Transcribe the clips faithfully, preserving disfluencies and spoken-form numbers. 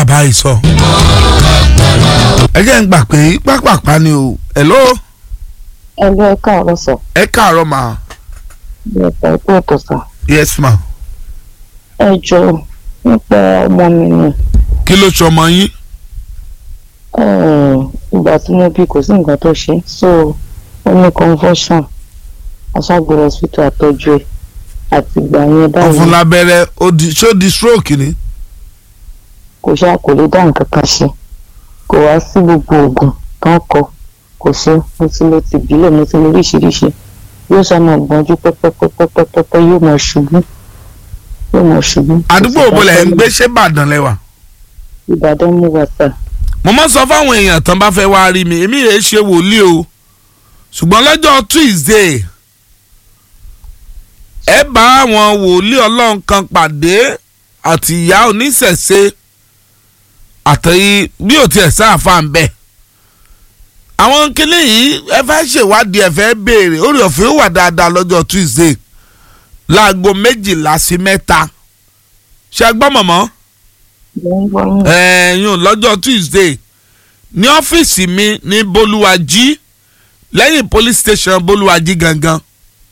bàbá yìí sọ. ẹ jẹ́ ń gbà pé pápápá ni o. hello. ẹgbẹ́ ẹ káàárọ̀ sọ. ẹ káàárọ̀ ma. ẹ̀ka ẹ̀kú ọ̀tọ̀ sà. yes ma. ẹ jọ nípa ọmọ mi ni. kí ló ṣe ọmọ yín. ìgbà tí mo bí kò sí nǹkan tó ṣe so ó ní convulsion aṣágbèrè hospital àtọ́jú ẹ̀ àti ìgbà yẹn báyìí. ọ̀fun lábẹ́rẹ́ ṣé ó di stroke ni. kò ṣáà kò lè dá nǹkan kan ṣe kò wá sí gbogbo oògùn tán kọ kò ṣe mo ti lo ti bílẹ̀ mo ti lo oríṣiríṣi yóò ṣàmà gbọ́njú pẹ́pẹ́pẹ́pẹ́pẹ́ yóò mọ̀ ṣubú yóò mọ̀ ṣubú. àdúgbò òbò lẹ̀ ń gbé ṣé Ìbàdàn lẹ́wà. Ìbàdàn mú wa sà. mo máa sọ fáwọn èèyàn tán bá fẹ́ wá rí mi èmi rèé ṣe wòlíì o ṣùgbọ́n lọ́jọ́ Tuesday ẹ bá àwọn wòlíì Ọlọ́run kan pàdé àti ìyá oníṣẹ̀ṣe àtẹ̀yí bí ò tiẹ̀ sáàfà ń bẹ̀. àwọn kinní yìí ẹ fẹ́ ṣèwádìí ẹ fẹ́ béèrè orí ọ̀fẹ́ ó wà dáadáa lọ́jọ́ Tuesday láago méjìlá sí mẹ́ta ṣe gbọ́ mọ̀mọ́ ẹ̀yìn lọ́jọ́ Tuesday ní ọ́fíìsì mi ní Bolúwàjí lẹ́yìn police station Bolúwàjí gangan.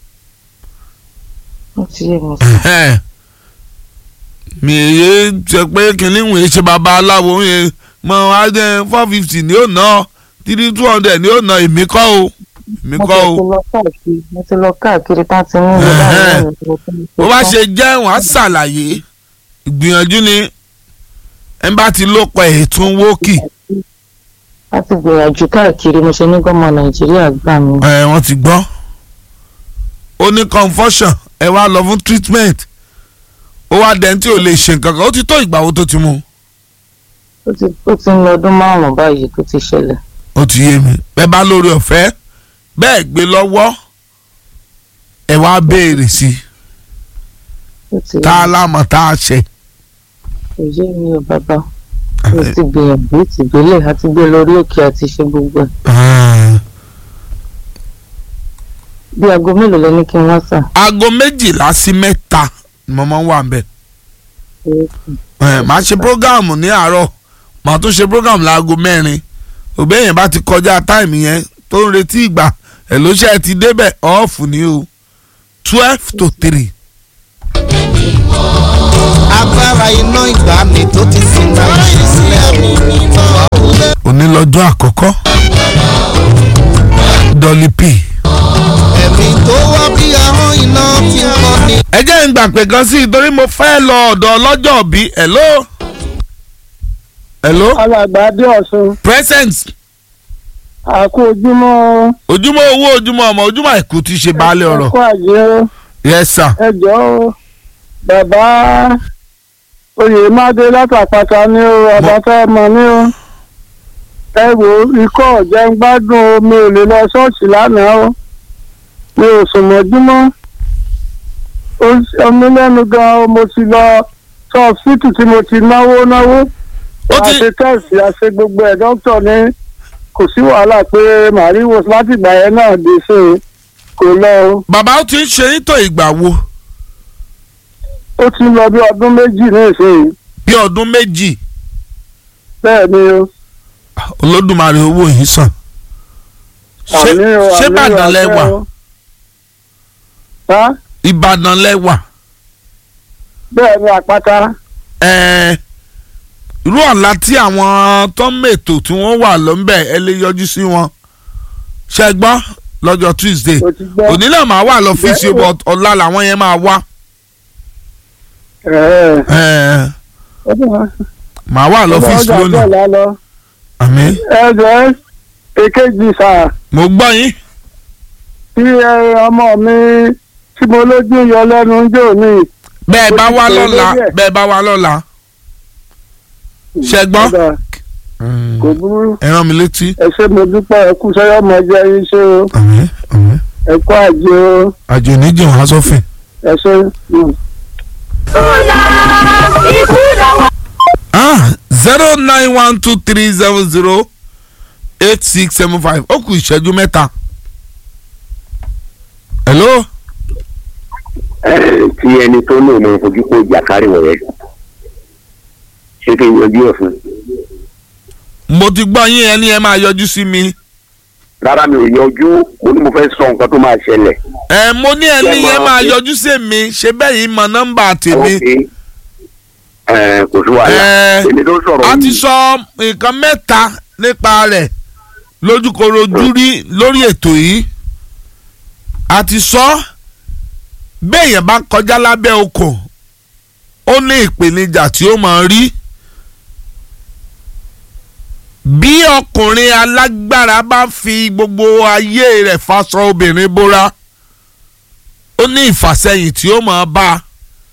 mi èyí ṣe pé kínní ìwé ṣe bàbá aláwo yẹn mọ adé four fifty ní òná three two hundred ní òná èmi kọ́ o èmi kọ́ o. mo ti lọ káàkiri tá a ti mú mi báyìí. bó bá ṣe jẹ́ wọ́n á ṣàlàyé ìgbìyànjú ni ẹ̀ ń bá ti lópa ètún wókì. a ti gbìyànjú káàkiri mo ṣe ní gọ́mọ Nàìjíríà gbà mí. ẹ wọ́n ti gbọ́ ó ní confusion ẹ wá lọ fún treatment ó wá dẹ́n tí ò lè ṣe nǹkan kan ó ti tó ìgbà wo tó ti mú. ó ti ó ti ń lọ ọdún márùn-ún báyìí tó ti ṣẹlẹ̀. ó ti yé mi bẹ́ẹ̀ bá lórí ọ̀fẹ́ bẹ́ẹ̀ gbé lọ́wọ́ ẹ wá béèrè sí i tá a lámọ̀ tá a ṣe. kò yé mi ò bàbá mo ti gbìyànjú ti gbélé àti gbé lórí òkè àti ṣe gbogbo ẹ̀. bí aago mélòó lẹ ní kí n wá sà. aago méjìlá sí mẹ́ta ni mo máa ń wà nbẹ. màá ṣe prógáàmù ní àárọ̀ màá tún ṣe prógáàmù láago mẹ́rin òbẹ́yẹn bá ti kọjá táìmù yẹn tó ń retí ìgbà ẹ̀ ló ṣe ti débẹ̀ ọ̀ọ́fù ní o twelve to three. agbára iná ìgbà mi tó ti sin náà ṣe sílẹ̀ mi nìkan. òní lọ́jọ́ àkọ́kọ́ Dolly P. ẹ̀mí tó wá bí ahọ́n iná ti ń kọ́ ni. ẹ jẹ́ ń gbà pé gan sí i torí mo fẹ́ lọ ọ̀dọ̀ ọlọ́jọ́ bí hello. hello. alàgbà adé ọ̀sùn. present. àkó ojúmọ́. ojúmọ́ owó ojúmọ́ ọmọ ojúmọ́ àìkú ti ṣe baálé ọ̀rọ̀. ẹ̀kọ́ àjẹ́. yes sir. ẹ jọ̀ọ́ bàbá oyèmádé látàpàtà ní o ọba fẹ́ mọ ní o. ẹ wo ikọ́ ọ̀jẹ̀ ń gbádùn o mi ò lè lọ ṣọ́ọ̀ṣì lánàá o mi ò sùn mọ́júmọ́ omi lẹ́nu gan-an mo ti lọ ṣọ́ọ̀ṣìtì tí mo ti náwó náwó wàá ṣe tẹ́ẹ̀sì àṣẹ gbogbo ẹ̀ dókítà ní kò sí wàhálà pé màrí wo láti ìgbà yẹn náà dé ṣe kò lọ o. bàbá ó ti ń ṣe nítò ìgbà wo. ó ti lọ bí ọdún méjì ní ìsìn. bí ọdún méjì. bẹ́ẹ̀ ni o. olódùmarè owó yìí sàn. ṣé Ìbàdàn lẹ wà. Ìbàdàn lẹ wà. bẹ́ẹ̀ ni àpáta. ẹ̀ẹ́ irú ọ̀la tí àwọn tó ń mètò tí wọ́n wà lọ́nbẹ̀ ẹ lè yọjú sí wọn. ṣe gbọ́ lọ́jọ́ Tuesday òní náà máa wà lọ́fíìsì ọ̀la làwọn yẹn máa wá. ẹ̀ẹ́ máa wà lọ́fíìsì lónìí. àmín. ẹ jẹ́ èkejì sà. mo gbọ́ yín. tí ọmọ mi tí mo lójú yọ lẹ́nu ń jò ní. bẹ́ẹ̀ bá wá lọ́la bẹ́ẹ̀ bá wá lọ́la. ṣe gbọ́. kò burú. ẹ rán mi létí. ẹ ṣé mo dúpẹ́ ẹ kú sẹ́yọ́ mọ jẹ́ yín ṣé o. àmín àmín. ẹ kú àjò o. àjò oníjì wọn aṣọ fìn. ẹ ṣé. ah zero nine one two three seven zero eight six seven five ó kù ìṣẹ́jú mẹ́ta. hello. ẹ tí ẹni tó ní òun fojú kó ìjà kárí wọ̀nyẹn ṣé kí n yọjú ẹ̀ fún un. mo ti gbọ́ yín ẹni ẹ máa yọjú sí mi. rárá mi ò yọjú mo ní mo fẹ́ sọ nǹkan tó máa ṣẹlẹ̀. ẹ mo ní ẹni yẹn máa yọjú sí mi ṣe bẹ́ẹ̀ yìí mọ nọ́mbà tèmi. ẹ kò sí wàhálà èmi tó sọ̀rọ̀ yìí. a ti sọ nǹkan mẹ́ta nípa rẹ̀ lójúkorojú rí lórí ètò yìí. a ti sọ béèyàn bá kọjá lábẹ́ okùn ó ní ìpèníjà tí ó máa rí. bí ọkùnrin alágbára bá fi gbogbo ayé rẹ̀ faṣọ obìnrin bóra ó ní ìfàsẹ́yìn tí ó máa bá a.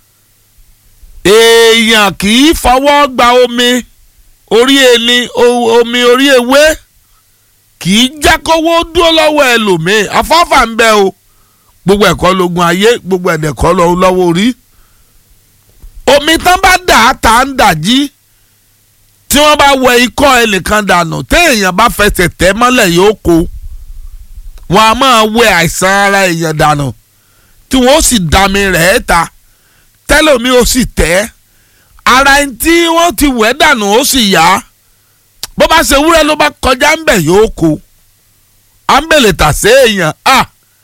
èèyàn kì í fọwọ́ gba omi orí ẹni omi orí ewé kì í jákòwó dúró lọ́wọ́ ẹlòmíì afáfà ń bẹ o gbogbo ẹ̀kọ́ lógun ayé gbogbo ẹ̀dẹ̀kọ́ lọ́wọ́ orí. omi tán bá dà á tà ń dàjí tí wọ́n bá wẹ ikọ́ ẹnìkan dànù téèyàn bá fẹsẹ̀ tẹ̀ mọ́lẹ̀ yóò kó wọn a máa wẹ àìsàn ara èèyàn dànù tí wọ́n ó sì dàmí rẹ̀ ta tẹ́lómi ó sì tẹ́ ara ẹni tí wọ́n ti wẹ̀ dànù ó sì yá bó bá ṣe wúrẹ́ ló bá kọjá ń bẹ̀ yóò kó ámbèlè tà sí èèyàn à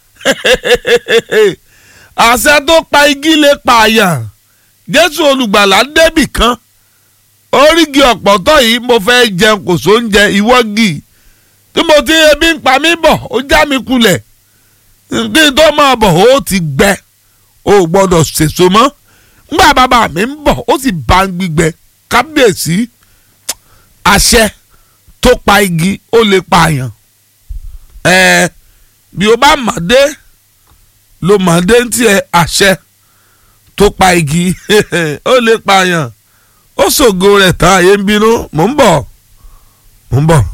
àṣẹ tó pa igi lè pààyàn Jésù olùgbàlà débì kan orígi ọ̀pọ̀tọ́ yìí mo fẹ́ jẹun kò sóúnjẹ ìwọ́gì tí mo ti ebi ń pa mí bọ̀ ó já mi kulẹ̀ bí tó máa bọ̀ ó ti gbẹ ó gbọ́dọ̀ ṣèso mọ́ ngbà bàbá mi ń bọ̀ ó sì bá ń gbígbẹ kábíyèsí àṣẹ tó pa igi ó lè pààyàn ẹ bí o bá mà dé ló mà dé ń tiẹ̀ àṣẹ tó pa igi ó lè pààyàn ó ṣògo rẹ̀ tán àyè ń bínú mò ń bọ̀ mò ń bọ̀.